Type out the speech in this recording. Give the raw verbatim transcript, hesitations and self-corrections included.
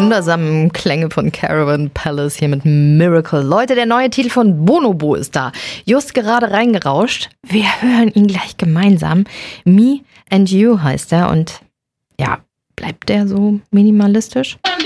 wundersamen Klänge von Caravan Palace hier mit Miracle. Leute, der neue Titel von Bonobo ist da. Just gerade reingerauscht. Wir hören ihn gleich gemeinsam. Me and You heißt er und ja, bleibt der so minimalistisch?